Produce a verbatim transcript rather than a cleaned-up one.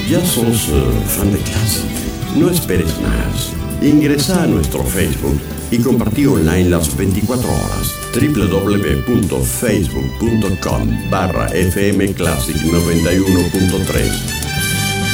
¿Ya sos uh, fan de Classic? No esperes más. Ingresa a nuestro Facebook y compartí online las veinticuatro horas. doble u doble u doble u punto facebook punto com barra fm classic noventa y uno punto tres.